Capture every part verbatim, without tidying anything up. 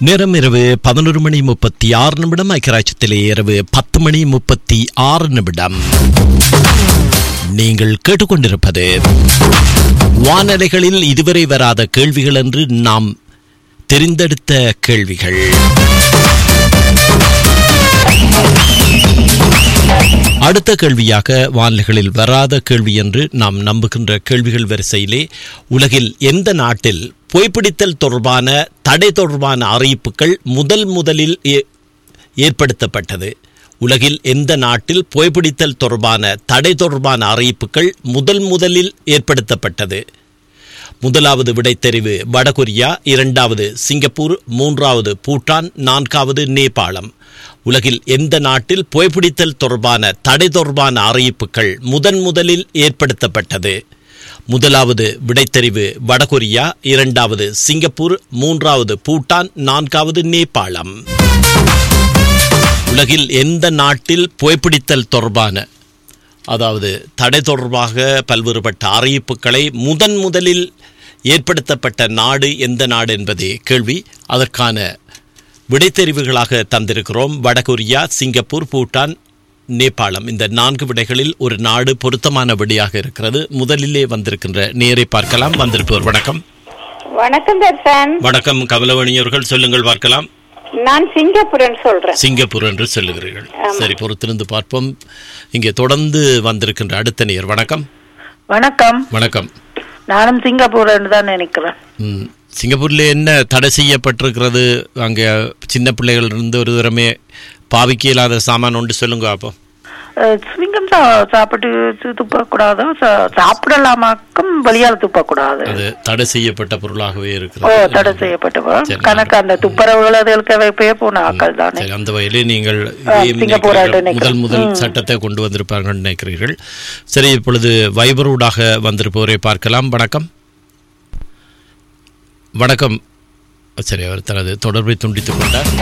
நேரம் இரவு பதினொரு மணி முப்பத்தி ஆறு நிமிடம். ஐக்கியராட்சியத்திலே இரவு பத்து மணி முப்பத்தி ஆறு நிமிடம். நீங்கள் கேட்டுக்கொண்டிருப்பது வானலைகளில் இதுவரை வராத கேள்விகள் என்று நாம் தெரிந்தெடுத்த கேள்விகள். அடுத்த கேள்வியாக வானலைகளில் வராத கேள்வி என்று நாம் நம்புகின்ற கேள்விகள் வரிசையிலே, உலகில் எந்த நாட்டில் புகைப்பிடித்தல் தொடர்பான தடை தொடர்பான அறிவிப்புகள் முதல் முதலில் ஏற்படுத்தப்பட்டது? உலகில் எந்த நாட்டில் புகைப்பிடித்தல் தொடர்பான தடை தொடர்பான அறிவிப்புகள் முதல் முதலில் ஏற்படுத்தப்பட்டது? முதலாவது விடைத்தெரிவு வடகொரியா, இரண்டாவது சிங்கப்பூர், மூன்றாவது பூட்டான், நான்காவது நேபாளம். உலகில் எந்த நாட்டில் புகைப்பிடித்தல் தொடர்பான தடை தொடர்பான அறிவிப்புகள் முதன் முதலில் ஏற்படுத்தப்பட்டது? முதலாவது விடைத்தெரிவு வடகொரியா, இரண்டாவது சிங்கப்பூர், மூன்றாவது பூட்டான், நான்காவது நேபாளம். உலகில் எந்த நாட்டில் புகைப்பிடித்தல் தொடர்பான அதாவது தடை தொடர்பாக பல்வேறுபட்ட அறிவிப்புகளை முதன் முதலில் ஏற்படுத்தப்பட்ட நாடு எந்த நாடு என்பதே கேள்வி. அதற்கான விடைத்தெரிவுகளாக தந்திருக்கிறோம். வடகொரியா, சிங்கப்பூர், பூட்டான், நேபாளம். இந்த நான்கு விடைகளில் ஒரு நாடு பொருத்தமான விடையாக இருக்கிறது. முதலிலே வந்திருக்கின்ற நேரை பார்க்கலாம். வந்திருப்பவர் வணக்கம். வணக்கம் தர்சன். வணக்கம் கமலவணி அவர்கள், சொல்லுங்கள் பார்க்கலாம். நான் சிங்கப்பூர் சொல்றேன். சிங்கப்பூர் என்று சொல்லுகிறீர்கள். சரி, பொறுத்திருந்து பார்ப்போம். இங்கே தொடர்ந்து வந்திருக்கின்ற அடுத்த நேர் வணக்கம். வணக்கம். வணக்கம். நானும் சிங்கப்பூர் என்று தான் நினைக்கிறேன். ம், சிங்கப்பூர்ல என்ன தடை செய்யப்பட்டிருக்கிறது? அங்கே சின்ன பிள்ளைகள் இருந்து ஒரு தூரமே பாவிக்க இல்லாத சாமான் ஒன்று சொல்லுங்க அப்போ. சிங்கம் சாப்பிட்டு துப்பக்கூடாதோ, சாப்பிடலாமாக்கும் வெளியால் துப்பக்கூடாது. அது தடை செய்யப்பட்ட பொருளாகவே இருக்கிறது. ஓ, தடை செய்யப்பட்ட பொருள் கணக்கு. அந்த துப்புரவுகள் அதுகளுக்கு வைப்பே போன ஆக்கள் தானே. அந்த வகையிலே நீங்கள் முதல் முதல் சட்டத்தை கொண்டு வந்திருப்பார்கள் நினைக்கிறீர்கள். சரி, இப்பொழுது வைபரூடாக வந்திருப்பவரை பார்க்கலாம். வணக்கம். வணக்கம். சரி, அவர் தனது தொடர்பை துண்டித்துக் கொண்டார்.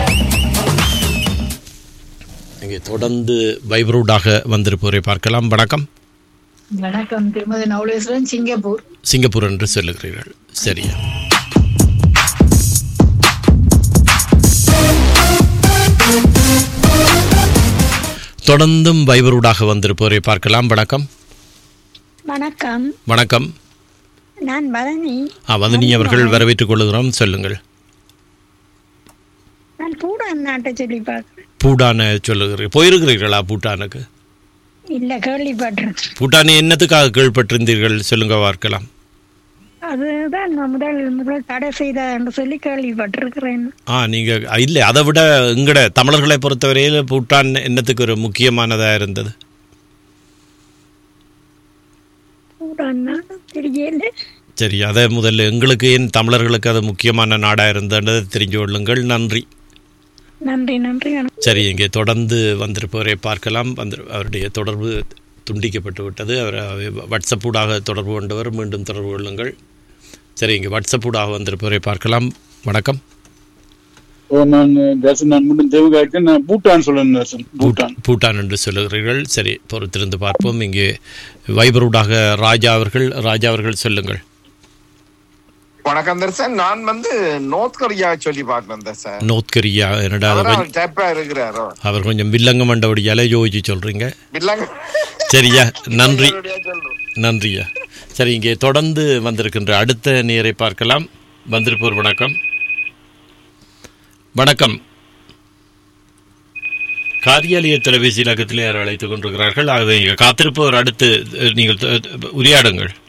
இங்கே தொடர்ந்து வைபரூடாக வந்திருப்பவரை பார்க்கலாம். வணக்கம். வணக்கம். திருமதி நவலேஸ்வரன், சிங்கப்பூர். சிங்கப்பூர் என்று சொல்லுகிறீர்கள். சரி, தொடர்ந்தும் வைபரூடாக வந்திருப்பவரை பார்க்கலாம். வணக்கம். வணக்கம். வணக்கம். நான் வதனி. ஆ, வதனி அவர்கள் வரவேற்றுக் கொள்கிறோம். சொல்லுங்கள். நான் பூடான் நாட்டை சொல்லி பார்க்கிறேன். பூட்டான சொல்லுகிறீர்கள். போயிருக்கிறீர்களா பூட்டானுக்கு? இல்ல, கேள்விப்பட்டிருக்கேன். பூட்டானை என்னத்துக்காக கேள்விப்பட்டிருந்தீர்கள்? சொல்லுங்க பார்க்கலாம். அதுதான் முதல் முதல் தடை செய்த என்று சொல்லி கேள்விப்பட்டிருக்கிறேன். ஆ, நீங்க இல்லை, அதை விட எங்கட தமிழர்களை பொறுத்தவரையில் பூட்டான் என்னத்துக்கு ஒரு முக்கியமானதா இருந்தது? தெரியல. சரி, அதை முதல்ல எங்களுக்கு ஏன் தமிழர்களுக்கு அது முக்கியமான நாடா இருந்ததை தெரிஞ்சு கொள்ளுங்கள். நன்றி. நன்றி. நன்றி. சரி, இங்கே தொடர்ந்து வந்திருப்பவரை பார்க்கலாம். வந்து அவருடைய தொடர்பு துண்டிக்கப்பட்டு விட்டது. அவர் வாட்ஸ்அப்பூடாக தொடர்பு கொண்டவர். மீண்டும் தொடர்பு கொள்ளுங்கள். சரி, இங்கே வாட்ஸ்அப்பூடாக வந்திருப்பவரை பார்க்கலாம். வணக்கம். பூட்டான் என்று சொல்லுகிறீர்கள். சரி, பொறுத்திருந்து பார்ப்போம். இங்கே வைபரூடாக ராஜா அவர்கள். ராஜா அவர்கள் சொல்லுங்கள். வணக்கம் தர்சன். நான் வந்து நோர்த் கொரியா சொல்லி பார்க்கிறேன் தர்சன். நோர்த் கொரியா என்னடா? அவர் கொஞ்சம் வில்லங்க மண்டபடியால யோசிச்சு சொல்றீங்க. சரியா, நன்றி. நன்றியா. சரி, இங்கே தொடர்ந்து வந்திருக்கின்ற அடுத்த நேரை பார்க்கலாம். வந்திருப்போர் வணக்கம். வணக்கம். காரியாலய தொலைபேசி இலக்கத்திலே யார் அழைத்துக் கொண்டிருக்கிறார்கள்? ஆகவே இங்கே காத்திருப்பவர் அடுத்து நீங்கள் உரையாடுங்கள்.